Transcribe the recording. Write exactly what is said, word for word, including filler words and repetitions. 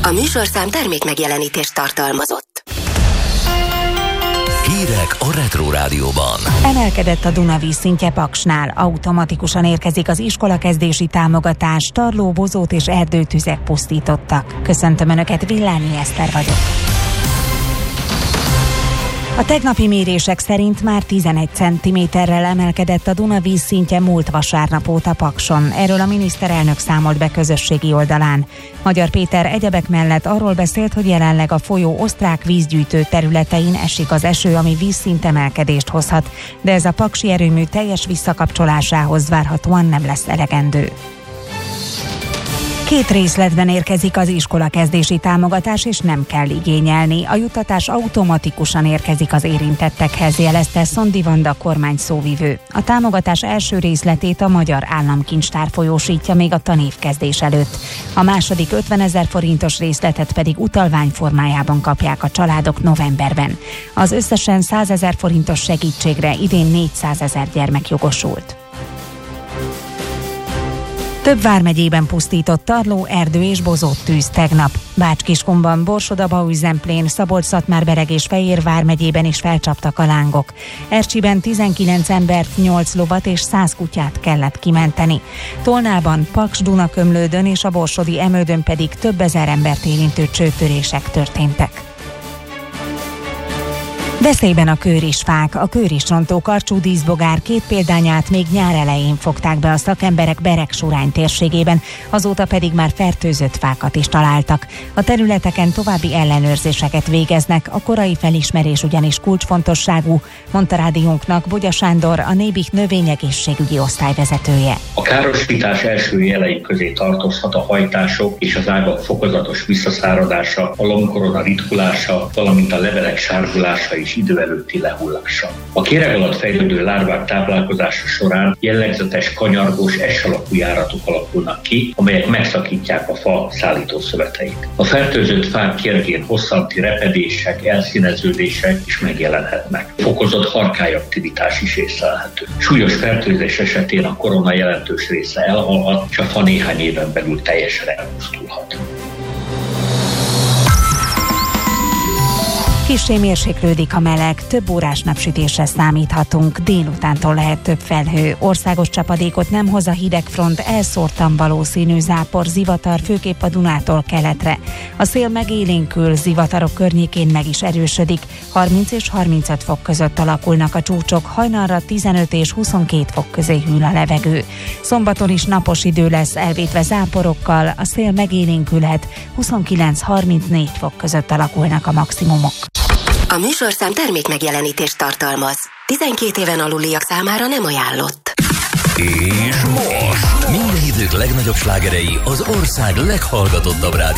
A műsorszám termék megjelenítést tartalmazott. Hírek a Retro Rádióban. Emelkedett a Duna vízszintje Paksnál. Automatikusan érkezik az iskolakezdési támogatás, tarló, bozót és erdőtüzek pusztítottak. Köszöntöm Önöket, Villányi Eszter vagyok. A tegnapi mérések szerint már tizenegy centiméterrel emelkedett a Duna vízszintje múlt vasárnap óta Pakson. Erről a miniszterelnök számolt be közösségi oldalán. Magyar Péter egyebek mellett arról beszélt, hogy jelenleg a folyó osztrák vízgyűjtő területein esik az eső, ami vízszint emelkedést hozhat, de ez a paksi erőmű teljes visszakapcsolásához várhatóan nem lesz elegendő. Két részletben érkezik az iskolakezdési támogatás, és nem kell igényelni. A juttatás automatikusan érkezik az érintettekhez, jelezte Szondi Vanda kormány szóvivő. A támogatás első részletét a Magyar Államkincstár folyósítja még a tanévkezdés előtt. A második ötvenezer forintos részletet pedig utalvány formájában kapják a családok novemberben. Az összesen százezer forintos segítségre idén négyszázezer gyermek jogosult. Több vármegyében pusztított tarló, erdő és bozót tűz tegnap. Bács-Kiskunban, Borsod-Abaúj-Zemplén, Szabolcs-Szatmár-Bereg és Fejér vármegyében is felcsaptak a lángok. Ercsiben tizenkilenc embert, nyolc lovat és száz kutyát kellett kimenteni. Tolnában, Paks-Dunakömlődön és a borsodi Emődön pedig több ezer embert érintő csőtörések történtek. Veszélyben a kőrisfák. A kőrisrontó karcsú díszbogár két példányát még nyár elején fogták be a szakemberek Beregsurány térségében, azóta pedig már fertőzött fákat is találtak. A területeken további ellenőrzéseket végeznek, a korai felismerés ugyanis kulcsfontosságú, mondta rádiónknak Bogya Sándor, a Nébik növényegészségügyi osztályvezetője. A károsítás első jelei közé tartozhat a hajtások és az ágak fokozatos visszaszáradása, a lombkorona ritkulása, valamint a levelek sárgulása és idő előtti lehullása. A kéreg alatt fejlődő lárvák táplálkozása során jellegzetes kanyargós S alakú járatok alakulnak ki, amelyek megszakítják a fa szállítószöveteit. A fertőzött fák kérgén hosszanti repedések, elszíneződések is megjelenhetnek. Fokozott harkályaktivitás is észlelhető. Súlyos fertőzés esetén a korona jelentős része elhalhat, és a fa néhány éven belül teljesen elpusztulhat. Kissé mérséklődik a meleg, több órás napsütésre számíthatunk, délutántól lehet több felhő. Országos csapadékot nem hoz a hidegfront, elszórtan valószínű zápor, zivatar, főképp a Dunától keletre. A szél megélénkül, zivatarok környékén meg is erősödik, harminc és harmincöt fok között alakulnak a csúcsok, hajnalra tizenöt és huszonkét fok közé hűl a levegő. Szombaton is napos idő lesz, elvétve záporokkal, a szél megélénkülhet, huszonkilenc-harmincnégy fok között alakulnak a maximumok. A műsorszám termék megjelenítést tartalmaz. tizenkét éven aluliak számára nem ajánlott. És most minden idők legnagyobb slágerei az ország leghallgatottabb rádió